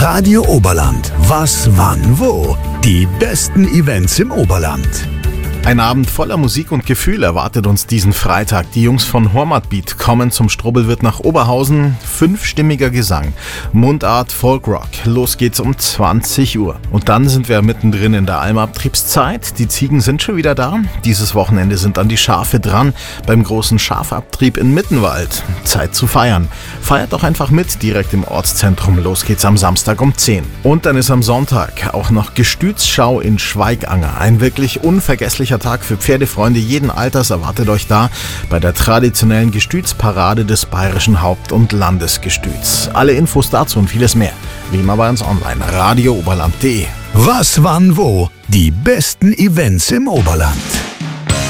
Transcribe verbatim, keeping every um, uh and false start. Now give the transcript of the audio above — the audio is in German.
Radio Oberland. Was, wann, wo? Die besten Events im Oberland. Ein Abend voller Musik und Gefühl erwartet uns diesen Freitag. Die Jungs von Hormat Beat kommen zum Strubbelwirt nach Oberhausen. Fünfstimmiger Gesang, Mundart, Folkrock. Los geht's um zwanzig Uhr. Und dann sind wir mittendrin in der Almabtriebszeit. Die Ziegen sind schon wieder da. Dieses Wochenende sind dann die Schafe dran beim großen Schafabtrieb in Mittenwald. Zeit zu feiern. Feiert doch einfach mit direkt im Ortszentrum. Los geht's am Samstag um zehn. Und dann ist am Sonntag auch noch Gestütsschau in Schweiganger. Ein wirklich unvergesslicher Tag für Pferdefreunde jeden Alters erwartet euch da bei der traditionellen Gestütsparade des Bayerischen Haupt- und Landesgestüts. Alle Infos dazu und vieles mehr, wie immer bei uns online, radio oberland punkt de. Was, wann, wo? Die besten Events im Oberland.